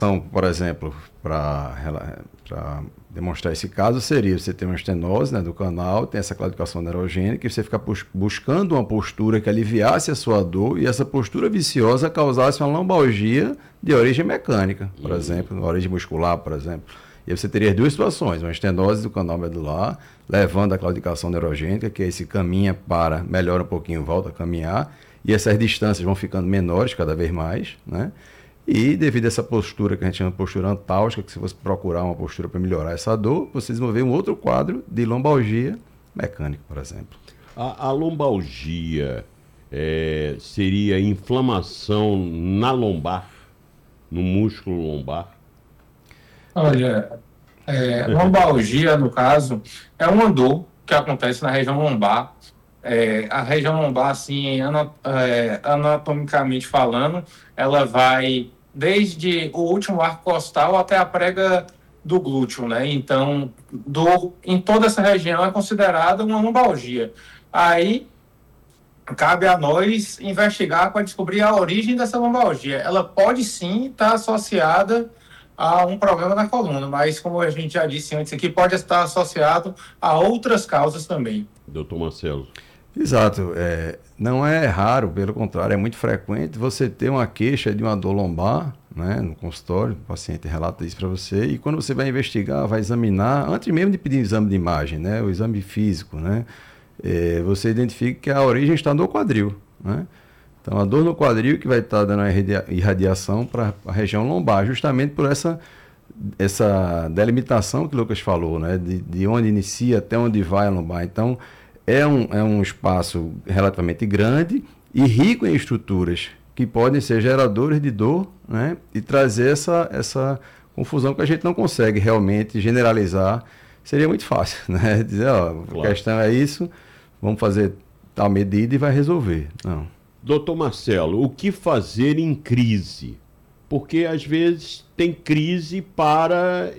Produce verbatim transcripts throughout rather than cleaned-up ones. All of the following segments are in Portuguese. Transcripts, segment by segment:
Então, por exemplo, para demonstrar esse caso, seria você ter uma estenose, né, do canal, tem essa claudicação neurogênica, e você ficar bus buscando uma postura que aliviasse a sua dor, e essa postura viciosa causasse uma lombalgia de origem mecânica, por uhum. exemplo, origem muscular, por exemplo. E aí você teria duas situações, uma estenose do canal medular, levando a claudicação neurogênica, que aí se caminha para, melhora um pouquinho, volta a caminhar, e essas distâncias vão ficando menores cada vez mais, né? E devido a essa postura que a gente chama de postura antálgica, que se você procurar uma postura para melhorar essa dor, você desenvolver um outro quadro de lombalgia mecânica, por exemplo. A, a lombalgia é, seria inflamação na lombar, no músculo lombar? Olha, é, lombalgia, no caso, é uma dor que acontece na região lombar. É, a região lombar, assim, anatomicamente falando, ela vai desde o último arco costal até a prega do glúteo, né? Então, dor em toda essa região é considerada uma lombalgia. Aí, cabe a nós investigar para descobrir a origem dessa lombalgia. Ela pode, sim, estar associada a um problema na coluna, mas, como a gente já disse antes aqui, pode estar associado a outras causas também. Doutor Marcelo. Exato. É, não é raro, pelo contrário, é muito frequente você ter uma queixa de uma dor lombar, né, no consultório, o paciente relata isso para você, e quando você vai investigar, vai examinar, antes mesmo de pedir um exame de imagem, né, o exame físico, né, é, você identifica que a origem está no quadril, né? Então, a dor no quadril que vai estar dando a irradiação para a região lombar, justamente por essa, essa delimitação que o Lucas falou, né, de, de onde inicia até onde vai a lombar. Então, É um, é um espaço relativamente grande e rico em estruturas que podem ser geradores de dor, né, e trazer essa, essa confusão que a gente não consegue realmente generalizar. Seria muito fácil, né? Dizer, ó, claro. A questão é isso, vamos fazer tal medida e vai resolver. Não. Doutor Marcelo, o que fazer em crise? Porque às vezes tem crise, para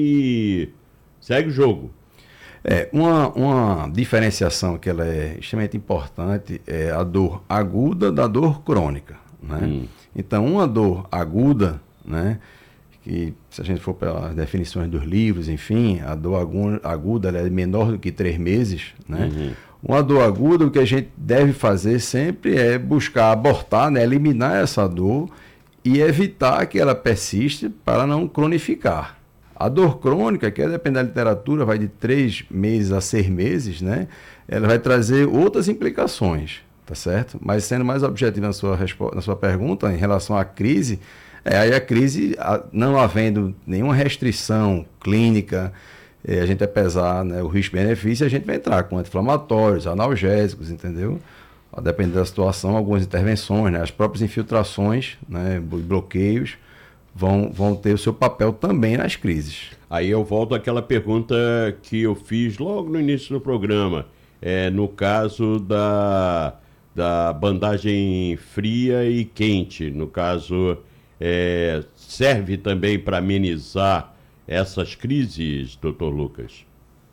e segue o jogo. É, uma, uma diferenciação que ela é extremamente importante é a dor aguda da dor crônica, né? Hum. Então, uma dor aguda, né, que se a gente for pelas definições dos livros, enfim, a dor aguda ela é menor do que três meses, né? Uhum. Uma dor aguda, o que a gente deve fazer sempre é buscar abortar, né, eliminar essa dor e evitar que ela persista para não cronificar. A dor crônica, que depende da literatura, vai de três meses a seis meses, né? Ela vai trazer outras implicações, tá certo? Mas sendo mais objetivo na sua, na sua pergunta, em relação à crise, é, aí a crise, não havendo nenhuma restrição clínica, é, a gente vai pesar, né, o risco-benefício, a gente vai entrar com anti-inflamatórios, analgésicos, entendeu? A depender da situação, algumas intervenções, né? As próprias infiltrações, né, bloqueios, Vão, vão ter o seu papel também nas crises. Aí eu volto àquela pergunta que eu fiz logo no início do programa, é, no caso da, da bandagem fria e quente, no caso, é, serve também para amenizar essas crises, doutor Lucas?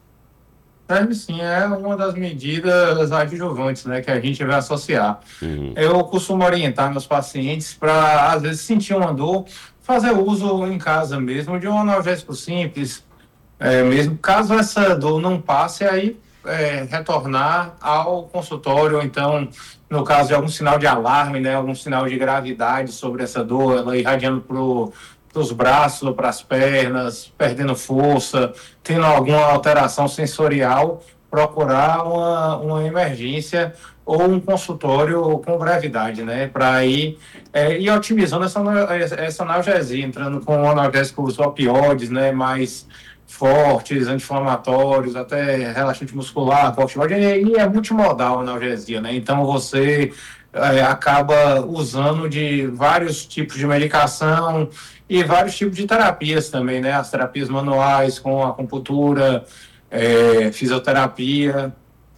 Serve sim, é uma das medidas adjuvantes, né, que a gente vai associar. Uhum. Eu costumo orientar meus pacientes para, às vezes, sentir uma dor, fazer uso em casa mesmo de um analgésico simples, é, mesmo caso essa dor não passe, aí é, retornar ao consultório, ou então, no caso de algum sinal de alarme, né, algum sinal de gravidade sobre essa dor, ela irradiando para os braços ou para as pernas, perdendo força, tendo alguma alteração sensorial, procurar uma, uma emergência ou um consultório com brevidade, né, para ir, é, ir otimizando essa, essa analgesia, entrando com analgésicos opioides, né, mais fortes, anti-inflamatórios, até relaxante muscular, corticoide, e é multimodal a analgesia, né, então você é, acaba usando de vários tipos de medicação e vários tipos de terapias também, né, as terapias manuais com acupuntura, é, fisioterapia,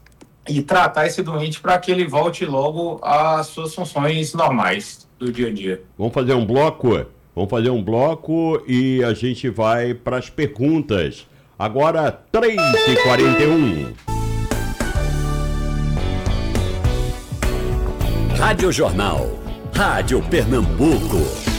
e tratar esse doente para que ele volte logo às suas funções normais do dia a dia. Vamos fazer um bloco? Vamos fazer um bloco e a gente vai para as perguntas. Agora, três e quarenta e um. Rádio Jornal. Rádio Pernambuco.